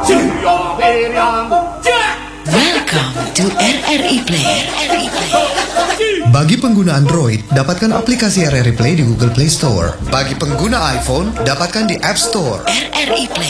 Welcome to RRI Play. Bagi pengguna Android, dapatkan aplikasi RRI Play di Google Play Store. Bagi pengguna iPhone, dapatkan di App Store. RRI Play.